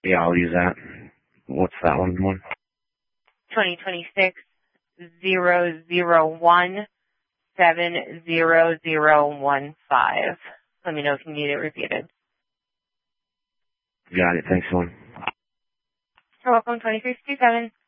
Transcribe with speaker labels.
Speaker 1: Yeah, I'll use that. What's that one?
Speaker 2: 2026 001 70015. Let me know if you need it repeated.
Speaker 1: Got it. Thanks, one.
Speaker 2: You're welcome. 2367.